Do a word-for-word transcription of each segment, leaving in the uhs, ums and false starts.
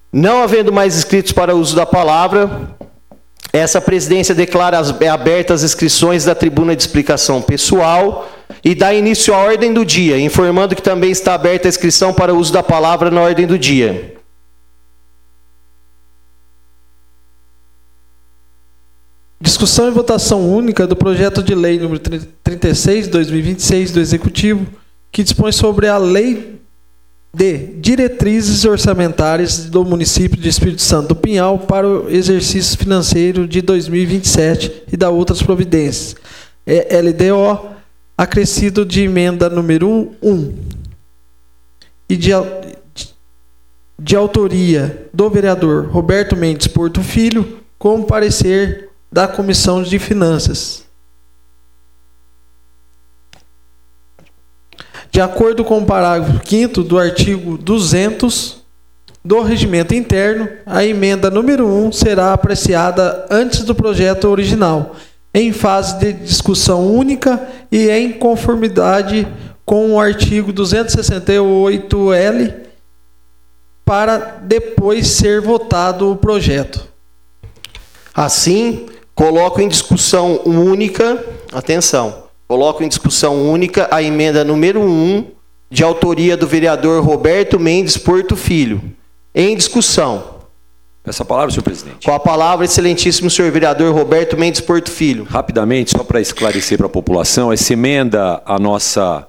Não havendo mais inscritos para uso da palavra, essa presidência declara abertas as inscrições da tribuna de explicação pessoal e dá início à ordem do dia, informando que também está aberta a inscrição para uso da palavra na ordem do dia. Discussão e votação única do projeto de lei número trinta e seis, dois mil e vinte e seis, do Executivo, que dispõe sobre a Lei de Diretrizes Orçamentárias do município de Espírito Santo do Pinhal para o exercício financeiro de dois mil e vinte e sete e da outras providências. É L D O, acrescido de emenda número um e de, de autoria do vereador Roberto Mendes Porto Filho, com parecer da Comissão de Finanças. De acordo com o parágrafo quinto do artigo duzentos do Regimento Interno, a emenda número um será apreciada antes do projeto original, em fase de discussão única e em conformidade com o artigo duzentos e sessenta e oito L, para depois ser votado o projeto. Assim, coloco em discussão única, atenção, coloco em discussão única a emenda número um, de autoria do vereador Roberto Mendes Porto Filho. Em discussão. Peço a palavra, senhor presidente. Com a palavra, excelentíssimo senhor vereador Roberto Mendes Porto Filho. Rapidamente, só para esclarecer para a população, essa emenda à nossa,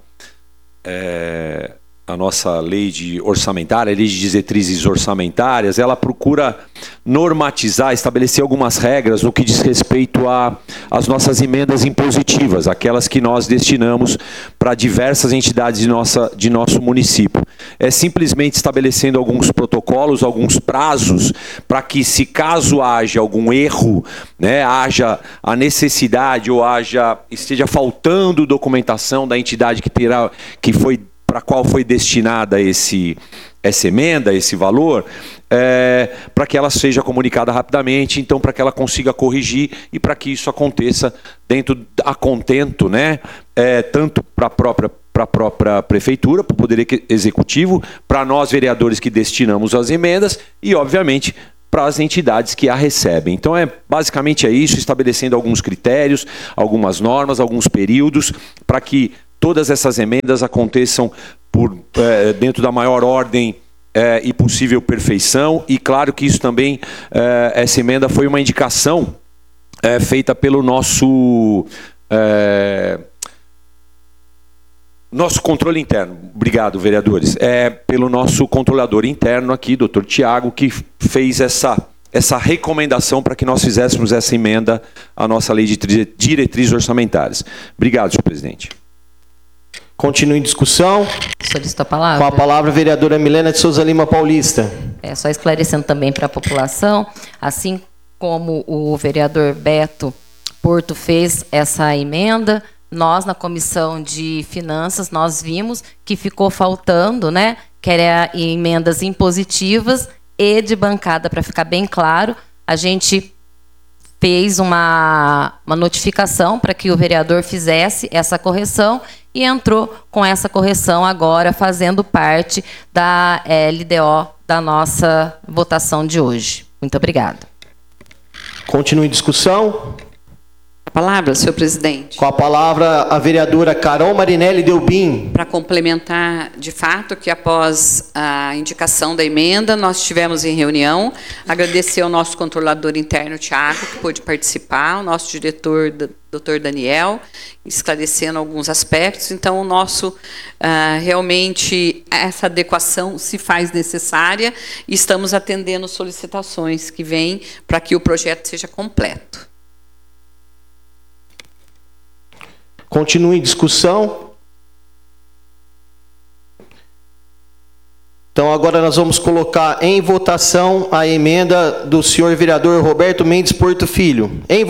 é, a nossa lei de orçamentária, a lei de diretrizes orçamentárias, ela procura normatizar, estabelecer algumas regras no que diz respeito às nossas emendas impositivas, aquelas que nós destinamos para diversas entidades de, nossa, de nosso município. É simplesmente estabelecendo alguns protocolos, alguns prazos, para que, se caso haja algum erro, né, haja a necessidade ou haja, esteja faltando documentação da entidade que terá, que foi, para a qual foi destinada esse, essa emenda, esse valor, é, para que ela seja comunicada rapidamente, então para que ela consiga corrigir e para que isso aconteça dentro a contento, né, é, tanto para a própria para a própria prefeitura, para o Poder Executivo, para nós vereadores que destinamos as emendas e, obviamente, para as entidades que a recebem. Então, é basicamente é isso, estabelecendo alguns critérios, algumas normas, alguns períodos, para que todas essas emendas aconteçam por, é, dentro da maior ordem é, e possível perfeição. E claro que isso também, é, essa emenda foi uma indicação é, feita pelo nosso... É, Nosso controle interno, obrigado, vereadores, é pelo nosso controlador interno aqui, doutor Tiago, que fez essa, essa recomendação para que nós fizéssemos essa emenda à nossa lei de diretrizes orçamentárias. Obrigado, senhor presidente. Continue em discussão. Solicito a palavra. Com a palavra, a vereadora Milena de Souza Lima Paulista. É, só esclarecendo também para a população, assim como o vereador Beto Porto fez essa emenda, nós, na Comissão de Finanças, nós vimos que ficou faltando, né, que era emendas impositivas e de bancada, para ficar bem claro. A gente fez uma, uma notificação para que o vereador fizesse essa correção e entrou com essa correção agora, fazendo parte da L D O da nossa votação de hoje. Muito obrigada. Continue em discussão. A palavra, senhor presidente. Com a palavra, a vereadora Carol Marinelli Delbim. Para complementar, de fato, que após a indicação da emenda, nós estivemos em reunião, agradecer ao nosso controlador interno, Tiago, que pôde participar, ao nosso diretor, doutor Daniel, esclarecendo alguns aspectos. Então, o nosso, uh, realmente, essa adequação se faz necessária e estamos atendendo solicitações que vêm para que o projeto seja completo. Continue em discussão. Então, agora nós vamos colocar em votação a emenda do senhor vereador Roberto Mendes Porto Filho. Em